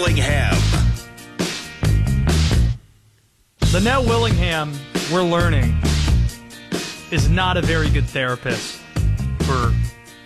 Willingham. Lynette Willingham, we're learning, is not a very good therapist for